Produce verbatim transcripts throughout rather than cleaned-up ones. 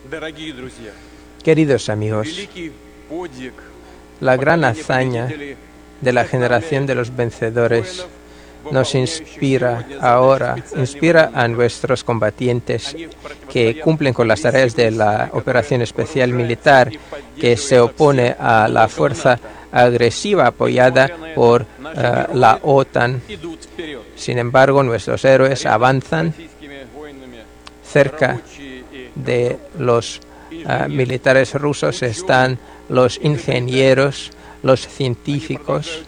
Queridos amigos, la gran hazaña de la generación de los vencedores nos inspira ahora, inspira a nuestros combatientes que cumplen con las tareas de la operación especial militar, que se opone a la fuerza agresiva apoyada por uh, la OTAN. Sin embargo, nuestros héroes avanzan. Cerca de los uh, militares rusos están los ingenieros, los científicos,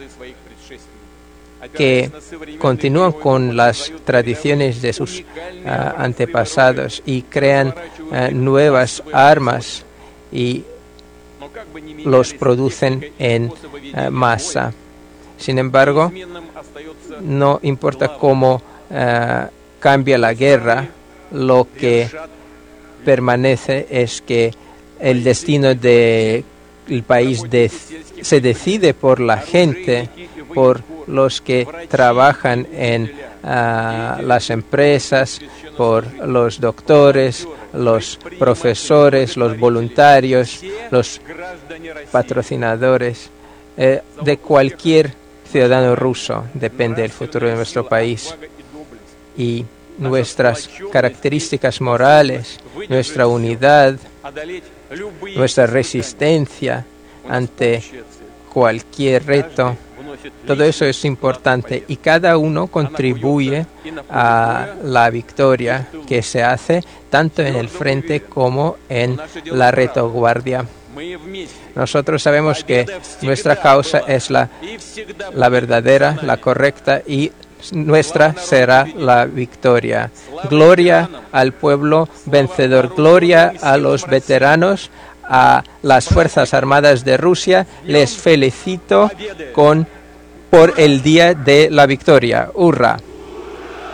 que continúan con las tradiciones de sus uh, antepasados y crean uh, nuevas armas y los producen en uh, masa. Sin embargo, no importa cómo uh, cambia la guerra, lo que permanece es que el destino del país de, se decide por la gente, por los que trabajan en uh, las empresas, por los doctores, los profesores, los voluntarios, los patrocinadores. Eh, de cualquier ciudadano ruso depende el futuro de nuestro país. Y nuestras características morales, nuestra unidad, nuestra resistencia ante cualquier reto, todo eso es importante y cada uno contribuye a la victoria que se hace tanto en el frente como en la retaguardia. Nosotros sabemos que nuestra causa es la, la verdadera, la correcta y nuestra será la victoria. Gloria al pueblo vencedor, gloria a los veteranos, a las Fuerzas Armadas de Rusia. Les felicito con, por el Día de la Victoria. ¡Hurra!